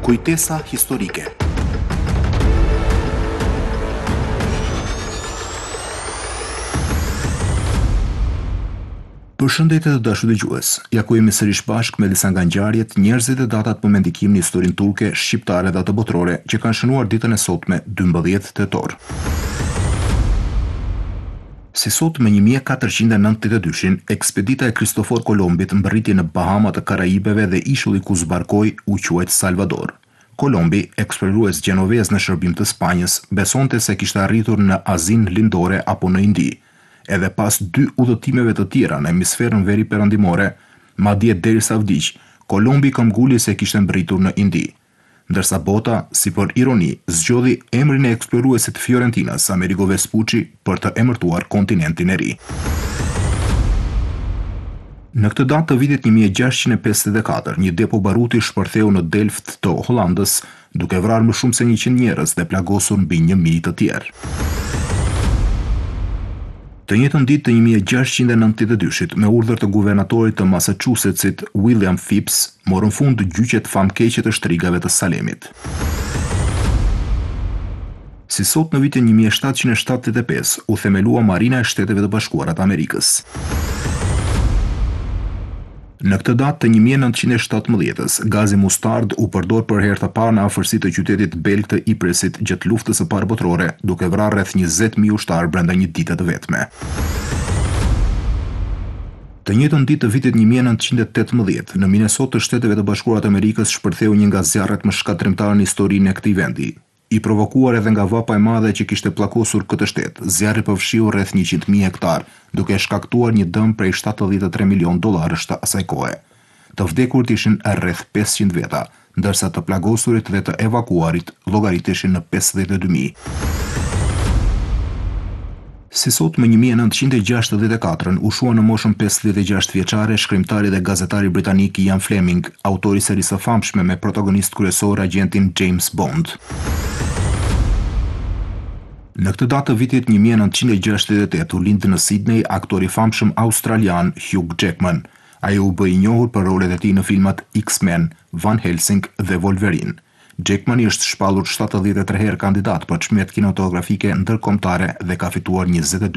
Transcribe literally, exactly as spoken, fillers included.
Kujtesa historike. Përshëndetje të dashur dëgjues. Ja ku jemi sërish bashkë me disa nga ngjarjet, njerëzit e datat më me ndikim në historinë turke, shqiptare dhe atë botërore që kanë shënuar ditën e sotme dymbëdhjetë tetor. Si sot me një mijë e katërqind e nëntëdhjetë e dy-shin, ekspedita e Kristofor Kolombit mbërriti në Bahamat të Karaibeve dhe ishulli ku zbarkoi u quajt Salvador. Kolombi, eksplorues gjenovez në shërbim të Spanjës, besonte se kishte arritur në Azinë Lindore apo në Indi. Edhe pas dy udhëtimeve të tjera në hemisferën veri perëndimore, madje derisa vdiq, Kolombi këmbguli se kishte mbërritur në Indi. Ndërsa bota, si për ironi, zgjodhi emrin e eksploruesit Fiorentinas, Amerigo Vespucci, për të emërtuar kontinentin e ri. Në këtë datë të vitit një mijë e gjashtëqind e pesëdhjetë e katër, një depo baruti shpërtheu në Delft të Hollandës, duke vrarë më shumë se njëqind njerëz dhe plagosur mbi një mijë të tjerë. Të njëjtën ditë të një mijë e gjashtëqind e nëntëdhjetë e dy-shit, me urdhër të guvernatorit të Massachusettsit, William Phips, morën fund gjyqet famkeqe të shtrigave të Salemit. Si sot në vitin një mijë e shtatëqind e shtatëdhjetë e pesë, u themelua Marina e Shteteve të Bashkuara të Amerikës. Në këtë datë të një mijë e nëntëqind e shtatëmbëdhjetës, gazi mustard u përdor për herë të parë në afërsi të qytetit belg të Ypressit gjatë luftës së parë botërore, duke vrarë rreth njëzet mijë ushtarë brenda një dite të vetme. Të njëjtën ditë të vitit një mijë e nëntëqind e tetëmbëdhjetë, në Minnesota të Shteteve të Bashkuara të Amerikës shpërtheu një nga zjarret më shkatrimtar në historinë e këtij vendi. I provokuar edhe nga vapa e madhe që kishte pllakosur këtë shtet, zjarri përfshiu rreth njëqind mijë hektar, duke shkaktuar një dëm prej shtatëdhjetë e tre milion dollarësh të asaj kohe. Të vdekurit ishin rreth pesëqind veta, ndërsa të plagosurit dhe të evakuarit llogariteshin në pesëdhjetë e dy mijë. Si sot me një mijë e nëntëqind e gjashtëdhjetë e katër, u shua në moshën pesëdhjetë e gjashtë vjeçare shkrimtari dhe gazetari britanik Ian Fleming, autori i serisë së famshme me protagonist kryesor agjentin James Bond. Në këtë datë të vitit një mijë e nëntëqind e gjashtëdhjetë e tetë u lind në Sydney aktori i famshëm australian Hugh Jackman. Ai u bë i njohur për rolet e tij në filmat X-Men, Van Helsing dhe Wolverine. Jackman është shpallur shtatëdhjetë e tre herë kandidat për çmimet kinematografike ndërkombëtare dhe ka fituar njëzet e dy